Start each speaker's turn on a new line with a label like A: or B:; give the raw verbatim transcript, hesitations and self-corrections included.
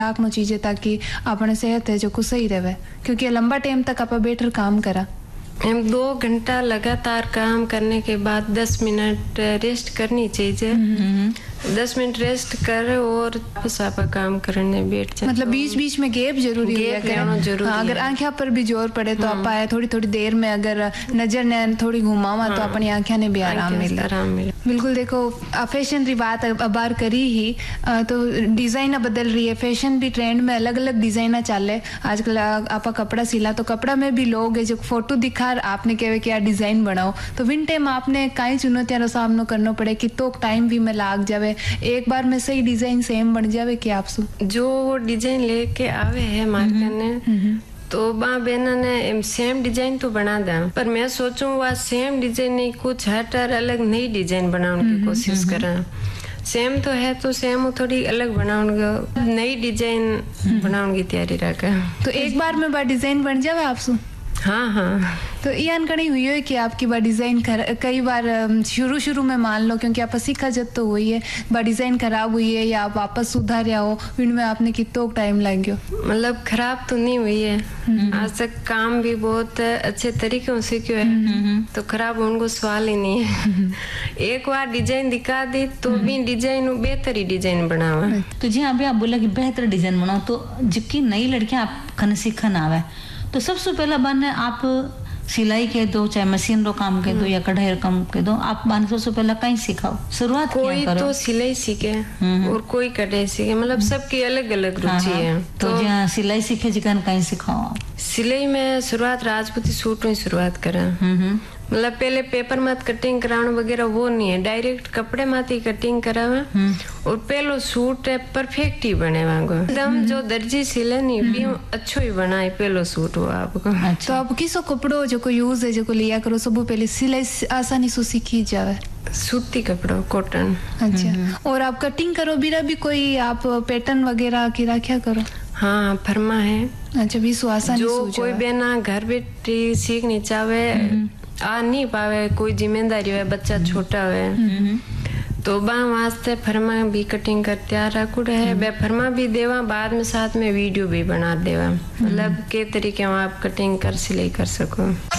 A: રાખનો ચીજે તાકી આપણે સેહત है जो को सही रहे, क्योंकि लंबा टाइम तक आप बैठकर काम करा।
B: हम दो घंटा लगातार काम करने के बाद दस मिनट रेस्ट करनी चाहिए। दस मिनट रेस्ट कर और वापस आप काम करने बैठ जाए।
A: मतलब बीच बीच में गैप जरूरी है,
B: जरूरी
A: हाँ, अगर आंखें पर भी जोर पड़े तो आप आए थोड़ी थोड़ी देर में अगर नजर ने थोड़ी घुमावा तो अपनी आंखें ने भी आराम मिले।
B: आराम मिले।
A: बिल्कुल। देखो फैशन की बात बार करी ही तो डिजाइन बदल रही है, फैशन भी ट्रेंड में अलग अलग डिजाइन चाले। आजकल आप कपड़ा सिला तो कपड़ा में भी लोग जो फोटो दिखा आपने कहे कि यार डिजाइन बनाओ, तो विन टाइम आपने कई चुनौतियों का सामना करना पड़े कि तो टाइम भी में लाग जावे, एक बार में सही डिजाइन सेम बन जावे कि आप
B: जो वो डिजाइन लेके आवे है मार्केट ने तो बा बहना ने सेम डिजाइन तो बना दे, पर मैं सोचूं वह सेम डिजाइन नहीं, कुछ हटर अलग नई डिजाइन बनाने की कोशिश करा। सेम तो है तो सेम थोड़ी अलग बनाऊंगा, नई डिजाइन बनाने की तैयारी रखा।
A: तो एक बार में बा डिजाइन बन जावे आपसे?
B: हाँ हाँ।
A: तो ये अनकड़ी हुई है कि आपकी बार डिजाइन कई बार शुरू शुरू में मान लो क्योंकि आप सीखा जब तो हुई है बार डिजाइन खराब हुई है या आप वापस सुधार हो, इनमें आपने कितना टाइम लग गया? मतलब
B: खराब तो नहीं हुई है, आज तक काम भी बहुत अच्छे तरीके से सीखे है, तो खराब होने को सवाल ही नहीं है। एक बार डिजाइन दिखा दी तो भी डिजाइन बेहतर ही डिजाइन बनावा।
C: तो जी अभी आप बोला कि बेहतर डिजाइन बनाओ, तो जबकि नई लड़कियां आप खन सीखन आवे तो सबसे पहला बाने आप सिलाई के दो, चाहे मशीन रो काम के दो या कढ़ाई रो काम के दो, आप बाने सबसे पहला कहीं सिखाओ, शुरुआत
B: कोई तो सिलाई सीखे और कोई कढ़ाई सीखे, मतलब सबकी अलग अलग रुचि है।
C: तो, तो जहाँ सिलाई सीखे जिकन कहीं सिखाओ आप?
B: सिलाई में शुरुआत राजपूती सूट में शुरुआत करा, मतलब पहले पेपर मत कटिंग कराना वगैरह वो नहीं है, डायरेक्ट कपड़े मत ही कटिंग करावा और पहलो सूट है परफेक्ट ही बने वांगो एकदम जो दर्जी सिले नहीं भी अच्छो ही बनाए पहलो सूट हो आपको।
A: अच्छा। तो आप किसो कपड़ो जो को यूज है जो को लिया करो सब पहले सिलाई आसानी से सीखी जावे?
B: सूती कपड़ो कॉटन।
A: अच्छा। और आप कटिंग करो बिना भी कोई आप पैटर्न वगैरह की रखा करो?
B: हाँ फरमा है।
A: अच्छा। भी आसानी
B: जो कोई बेना घर बैठी सीखनी चाहे आ नहीं पावे, कोई जिम्मेदारी है, बच्चा छोटा है तो बा वास्ते फरमा भी कटिंग कर तैयार रखूड़ है, बे फरमा भी देवा, बाद में साथ में वीडियो भी बना देवा, मतलब के तरीके आप कटिंग कर सिलाई कर सको।